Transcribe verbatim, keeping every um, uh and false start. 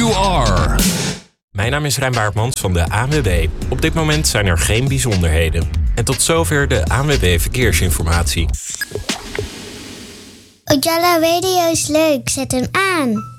you are. Mijn naam is Rijn Baartmans van de A N W B. Op dit moment zijn er geen bijzonderheden. En tot zover de A N W B Verkeersinformatie. Ojala Radio is leuk, zet hem aan.